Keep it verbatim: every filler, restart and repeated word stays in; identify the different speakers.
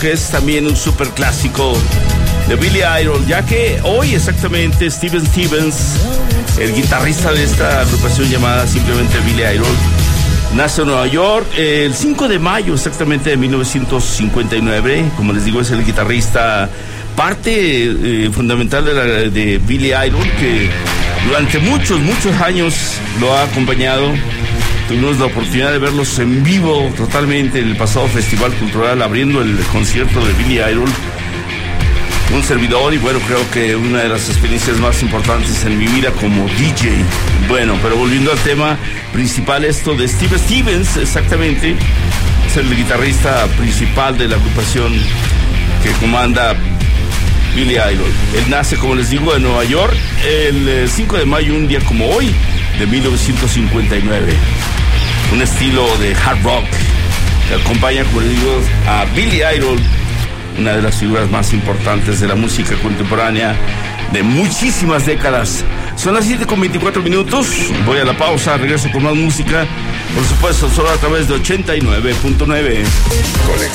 Speaker 1: que es también un super clásico de Billy Idol, ya que hoy exactamente Steven Stevens, el guitarrista de esta agrupación llamada simplemente Billy Idol, nace en Nueva York el cinco de mayo exactamente de mil novecientos cincuenta y nueve. Como les digo, es el guitarrista, parte eh, fundamental de, la, de Billy Idol, que durante muchos, muchos años lo ha acompañado. Tuvimos la oportunidad de verlos en vivo totalmente en el pasado Festival Cultural, abriendo el concierto de Billy Idol. Un servidor, y bueno, creo que una de las experiencias más importantes en mi vida como D J. Bueno, pero volviendo al tema principal, esto de Steve Stevens, exactamente, es el guitarrista principal de la agrupación que comanda Billy Idol. Él nace, como les digo, en Nueva York el cinco de mayo, un día como hoy, de mil novecientos cincuenta y nueve. Un estilo de hard rock que acompaña, como les digo, a Billy Idol, una de las figuras más importantes de la música contemporánea de muchísimas décadas. Son las siete con veinticuatro minutos. Voy a la pausa, regreso con más música. Por supuesto, solo a través de ochenta y nueve punto nueve.